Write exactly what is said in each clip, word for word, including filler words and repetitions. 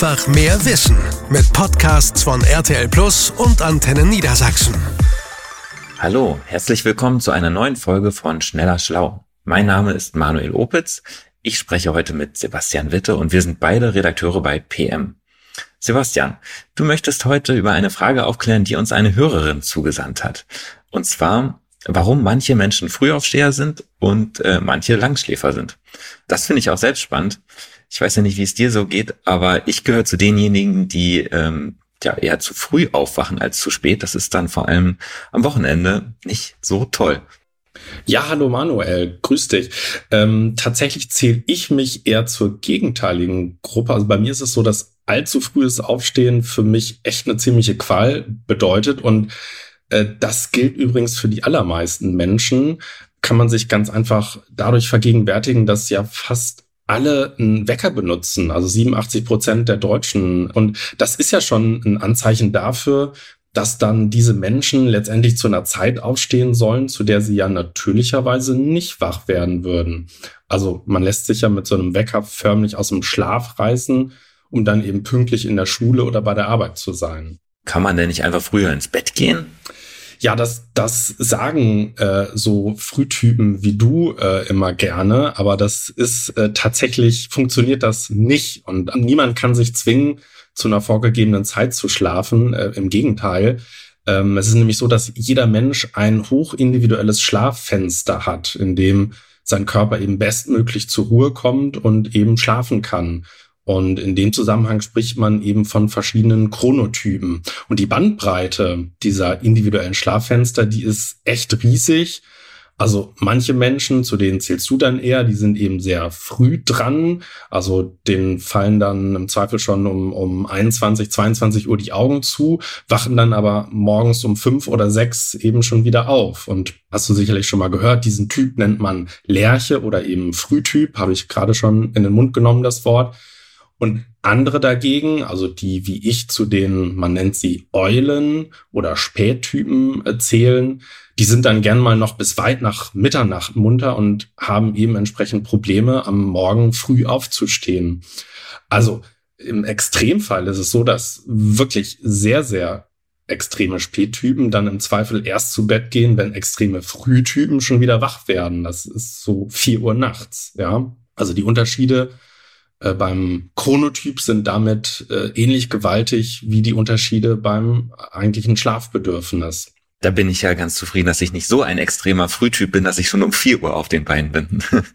Einfach mehr Wissen mit Podcasts von R T L Plus und Antenne Niedersachsen. Hallo, herzlich willkommen zu einer neuen Folge von Schneller Schlau. Mein Name ist Manuel Opitz. Ich spreche heute mit Sebastian Witte und wir sind beide Redakteure bei P M. Sebastian, du möchtest heute über eine Frage aufklären, die uns eine Hörerin zugesandt hat. Und zwar, warum manche Menschen Frühaufsteher sind und äh, manche Langschläfer sind. Das finde ich auch selbst spannend. Ich weiß ja nicht, wie es dir so geht, aber ich gehöre zu denjenigen, die ähm, ja eher zu früh aufwachen als zu spät. Das ist dann vor allem am Wochenende nicht so toll. Ja, hallo Manuel, grüß dich. Ähm, tatsächlich zähle ich mich eher zur gegenteiligen Gruppe. Also bei mir ist es so, dass allzu frühes Aufstehen für mich echt eine ziemliche Qual bedeutet. Und äh, das gilt übrigens für die allermeisten Menschen. Kann man sich ganz einfach dadurch vergegenwärtigen, dass ja fast alle einen Wecker benutzen, also siebenundachtzig Prozent der Deutschen. Und das ist ja schon ein Anzeichen dafür, dass dann diese Menschen letztendlich zu einer Zeit aufstehen sollen, zu der sie ja natürlicherweise nicht wach werden würden. Also man lässt sich ja mit so einem Wecker förmlich aus dem Schlaf reißen, um dann eben pünktlich in der Schule oder bei der Arbeit zu sein. Kann man denn nicht einfach früher ins Bett gehen? Ja, das, das sagen äh, so Frühtypen wie du äh, immer gerne, aber das ist äh, tatsächlich, funktioniert das nicht. Und niemand kann sich zwingen, zu einer vorgegebenen Zeit zu schlafen. Äh, im Gegenteil. Ähm, es ist nämlich so, dass jeder Mensch ein hochindividuelles Schlaffenster hat, in dem sein Körper eben bestmöglich zur Ruhe kommt und eben schlafen kann. Und in dem Zusammenhang spricht man eben von verschiedenen Chronotypen. Und die Bandbreite dieser individuellen Schlaffenster, die ist echt riesig. Also manche Menschen, zu denen zählst du dann eher, die sind eben sehr früh dran. Also denen fallen dann im Zweifel schon um, um einundzwanzig, zweiundzwanzig Uhr die Augen zu, wachen dann aber morgens um fünf oder sechs eben schon wieder auf. Und hast du sicherlich schon mal gehört, diesen Typ nennt man Lerche oder eben Frühtyp, habe ich gerade schon in den Mund genommen, das Wort. Und andere dagegen, also die wie ich zu den, man nennt sie Eulen oder Spättypen zählen, die sind dann gern mal noch bis weit nach Mitternacht munter und haben eben entsprechend Probleme, am Morgen früh aufzustehen. Also im Extremfall ist es so, dass wirklich sehr, sehr extreme Spättypen dann im Zweifel erst zu Bett gehen, wenn extreme Frühtypen schon wieder wach werden. Das ist so vier Uhr nachts, ja. Also die Unterschiede Äh, beim Chronotyp sind damit äh, ähnlich gewaltig wie die Unterschiede beim eigentlichen Schlafbedürfnis. Da bin ich ja ganz zufrieden, dass ich nicht so ein extremer Frühtyp bin, dass ich schon um vier Uhr auf den Beinen bin.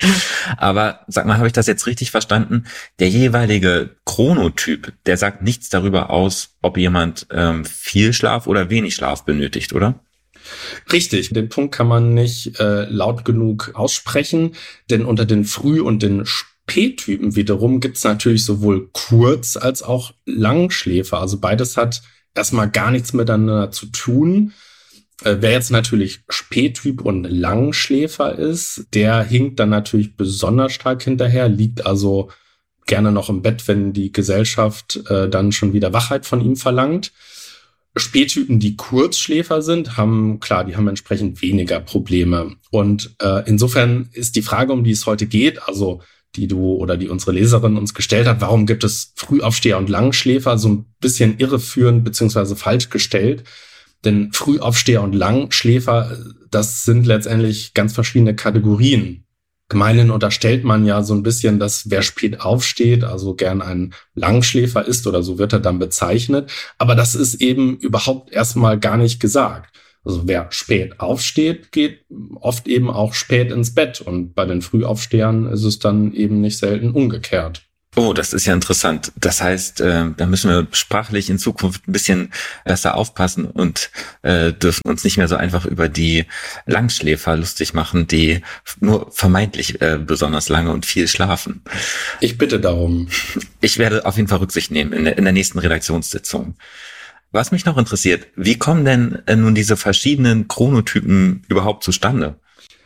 Aber sag mal, habe ich das jetzt richtig verstanden? Der jeweilige Chronotyp, der sagt nichts darüber aus, ob jemand ähm, viel Schlaf oder wenig Schlaf benötigt, oder? Richtig, den Punkt kann man nicht äh, laut genug aussprechen, denn unter den Früh- und den Spättypen wiederum gibt es natürlich sowohl Kurz- als auch Langschläfer. Also beides hat erstmal gar nichts miteinander zu tun. Äh, wer jetzt natürlich Spättyp und Langschläfer ist, der hinkt dann natürlich besonders stark hinterher, liegt also gerne noch im Bett, wenn die Gesellschaft äh, dann schon wieder Wachheit von ihm verlangt. Spättypen, die Kurzschläfer sind, haben, klar, die haben entsprechend weniger Probleme. Und äh, insofern ist die Frage, um die es heute geht, also die du oder die unsere Leserin uns gestellt hat, warum gibt es Frühaufsteher und Langschläfer, so ein bisschen irreführend beziehungsweise falsch gestellt. Denn Frühaufsteher und Langschläfer, das sind letztendlich ganz verschiedene Kategorien. Gemeinhin unterstellt man ja so ein bisschen, dass wer spät aufsteht, also gern ein Langschläfer ist oder so wird er dann bezeichnet. Aber das ist eben überhaupt erstmal gar nicht gesagt. Also wer spät aufsteht, geht oft eben auch spät ins Bett. Und bei den Frühaufstehern ist es dann eben nicht selten umgekehrt. Oh, das ist ja interessant. Das heißt, äh, da müssen wir sprachlich in Zukunft ein bisschen besser aufpassen und äh, dürfen uns nicht mehr so einfach über die Langschläfer lustig machen, die nur vermeintlich äh, besonders lange und viel schlafen. Ich bitte darum. Ich werde auf jeden Fall Rücksicht nehmen in der, in der nächsten Redaktionssitzung. Was mich noch interessiert, wie kommen denn äh, nun diese verschiedenen Chronotypen überhaupt zustande?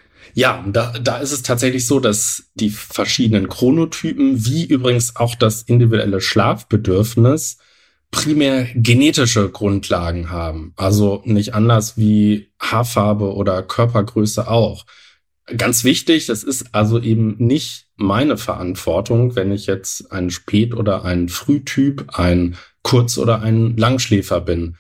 Ja, da, da ist es tatsächlich so, dass die verschiedenen Chronotypen, wie übrigens auch das individuelle Schlafbedürfnis, primär genetische Grundlagen haben. Also nicht anders wie Haarfarbe oder Körpergröße auch. Ganz wichtig, das ist also eben nicht meine Verantwortung, wenn ich jetzt ein Spät- oder ein Frühtyp, ein Kurz- oder ein Langschläfer bin.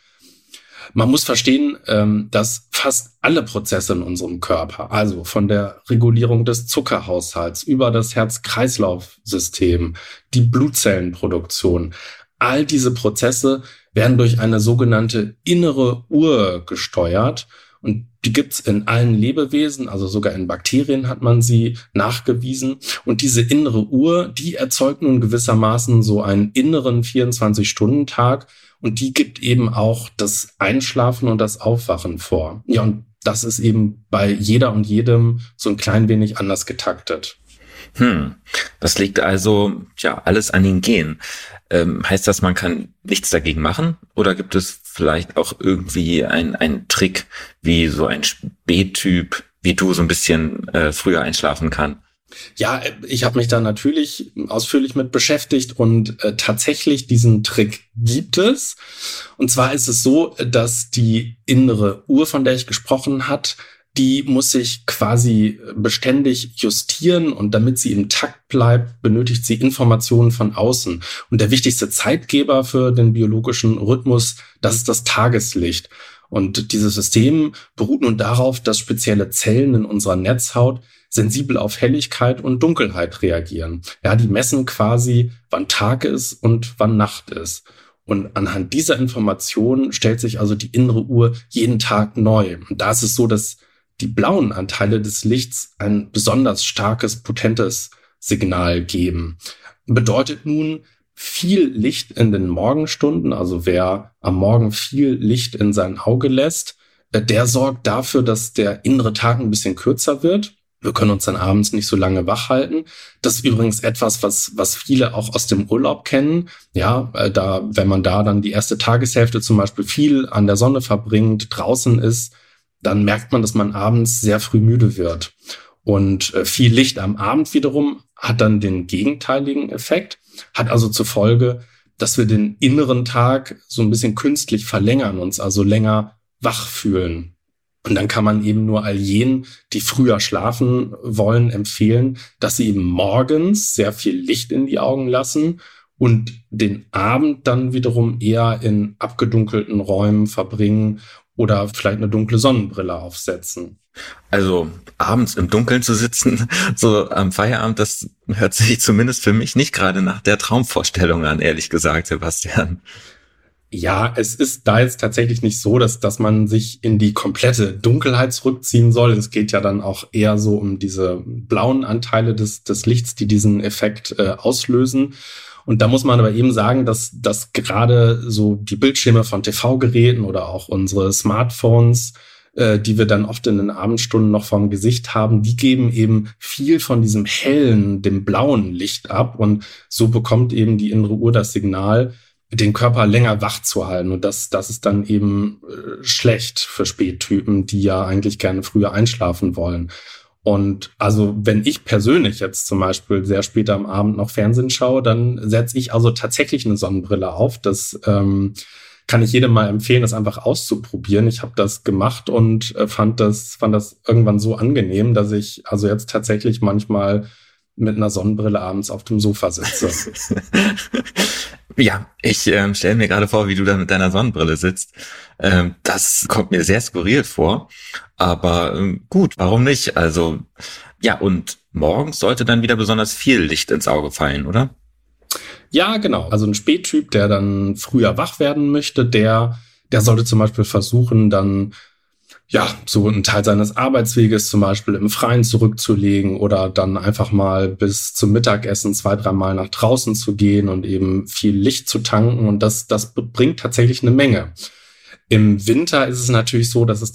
Man muss verstehen, dass fast alle Prozesse in unserem Körper, also von der Regulierung des Zuckerhaushalts über das Herz-Kreislauf-System, die Blutzellenproduktion, all diese Prozesse werden durch eine sogenannte innere Uhr gesteuert. Und die gibt's in allen Lebewesen, also sogar in Bakterien hat man sie nachgewiesen. Und diese innere Uhr, die erzeugt nun gewissermaßen so einen inneren vierundzwanzig-Stunden-Tag. Und die gibt eben auch das Einschlafen und das Aufwachen vor. Ja, und das ist eben bei jeder und jedem so ein klein wenig anders getaktet. Hm, das liegt also ja alles an den Genen. Ähm, heißt das, man kann nichts dagegen machen? Oder gibt es vielleicht auch irgendwie ein ein Trick, wie so ein Spättyp wie du so ein bisschen äh, früher einschlafen kann? Ja, ich habe mich da natürlich ausführlich mit beschäftigt und äh, tatsächlich diesen Trick gibt es. Und zwar ist es so, dass die innere Uhr, von der ich gesprochen hat, die muss sich quasi beständig justieren und damit sie im Takt bleibt, benötigt sie Informationen von außen. Und der wichtigste Zeitgeber für den biologischen Rhythmus, das ist das Tageslicht. Und dieses System beruht nun darauf, dass spezielle Zellen in unserer Netzhaut sensibel auf Helligkeit und Dunkelheit reagieren. Ja, die messen quasi, wann Tag ist und wann Nacht ist. Und anhand dieser Informationen stellt sich also die innere Uhr jeden Tag neu. Und da ist es so, dass die blauen Anteile des Lichts ein besonders starkes, potentes Signal geben. Bedeutet nun, viel Licht in den Morgenstunden, also wer am Morgen viel Licht in sein Auge lässt, der sorgt dafür, dass der innere Tag ein bisschen kürzer wird. Wir können uns dann abends nicht so lange wach halten. Das ist übrigens etwas, was was viele auch aus dem Urlaub kennen. Ja, da, wenn man da dann die erste Tageshälfte zum Beispiel viel an der Sonne verbringt, draußen ist, dann merkt man, dass man abends sehr früh müde wird. Und viel Licht am Abend wiederum hat dann den gegenteiligen Effekt, hat also zur Folge, dass wir den inneren Tag so ein bisschen künstlich verlängern, uns also länger wach fühlen. Und dann kann man eben nur all jenen, die früher schlafen wollen, empfehlen, dass sie eben morgens sehr viel Licht in die Augen lassen und den Abend dann wiederum eher in abgedunkelten Räumen verbringen oder vielleicht eine dunkle Sonnenbrille aufsetzen. Also abends im Dunkeln zu sitzen, so am Feierabend, das hört sich zumindest für mich nicht gerade nach der Traumvorstellung an, ehrlich gesagt, Sebastian. Ja, es ist da jetzt tatsächlich nicht so, dass dass man sich in die komplette Dunkelheit zurückziehen soll. Es geht ja dann auch eher so um diese blauen Anteile des des Lichts, die diesen Effekt äh, auslösen. Und da muss man aber eben sagen, dass dass gerade so die Bildschirme von T V-Geräten oder auch unsere Smartphones, äh, die wir dann oft in den Abendstunden noch vorm Gesicht haben, die geben eben viel von diesem hellen, dem blauen Licht ab. Und so bekommt eben die innere Uhr das Signal, den Körper länger wach zu halten. Und das, das ist dann eben äh, schlecht für Spättypen, die ja eigentlich gerne früher einschlafen wollen. Und also wenn ich persönlich jetzt zum Beispiel sehr spät am Abend noch Fernsehen schaue, dann setze ich also tatsächlich eine Sonnenbrille auf. Das ähm, kann ich jedem mal empfehlen, das einfach auszuprobieren. Ich habe das gemacht und äh, fand das fand das irgendwann so angenehm, dass ich also jetzt tatsächlich manchmal mit einer Sonnenbrille abends auf dem Sofa sitze. Ja, ich ähm, stelle mir gerade vor, wie du da mit deiner Sonnenbrille sitzt. Ähm, das kommt mir sehr skurril vor, aber ähm, gut, warum nicht? Also ja, und morgens sollte dann wieder besonders viel Licht ins Auge fallen, oder? Ja, genau. Also ein Spättyp, der dann früher wach werden möchte, der der sollte zum Beispiel versuchen, dann ja, so einen Teil seines Arbeitsweges zum Beispiel im Freien zurückzulegen oder dann einfach mal bis zum Mittagessen zwei, dreimal nach draußen zu gehen und eben viel Licht zu tanken. Und das, das bringt tatsächlich eine Menge. Im Winter ist es natürlich so, dass es